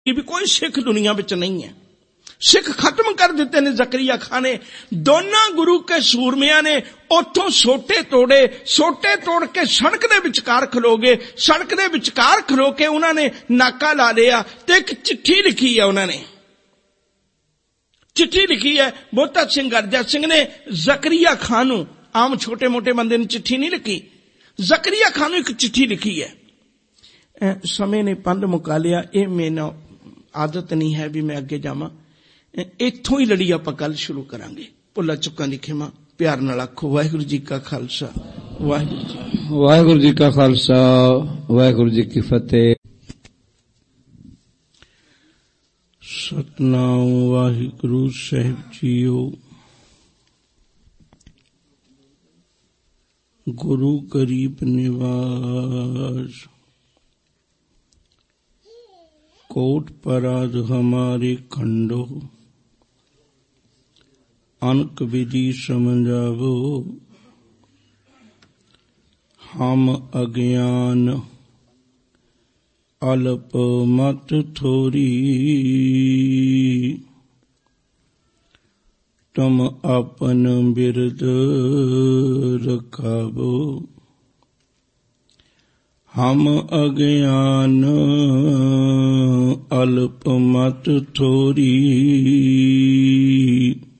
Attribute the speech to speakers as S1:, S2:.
S1: भी कोई सिख दुनिया विच नहीं है। सिख खत्म कर दिते ने जकरिया खां ने। दोनों गुरु के सूरमिया ने उथों सोटे तोड़ के सड़क दे विचकार खलो गए। सड़क दे विचकार खलो के उन्होंने नाका ला लिया ते एक चिट्ठी लिखी है। उन्होंने चिट्ठी लिखी है। बोहता सिंह गर्जा सिंह ने जकरिया खां नूं, आम छोटे मोटे बंदे ने चिट्ठी नहीं लिखी, जकरिया खां नूं एक चिट्ठी लिखी है। समय ने पंध मुका लिया। ये मेरी आदत नहीं है भी मैं अगे जावां। इत्थों ही लड़ी आपां गल शुरू करांगे। भुल्ला चुक्कां दी खिमा प्यार नाल आखो वाहिगुरू जी का खालसा वाहिगुरू जी का खालसा वाहिगुरू जी की फतेह। सतनाम वाहिगुरू साहिब जीओ। गुरु गरीब निवास कोट पराध हमारे खंडो। अनक विधि समझावो हम अज्ञान अल्प मत थोरी। तुम अपन बिरद रखावो हम अज्ञान अल्प मत थोरी।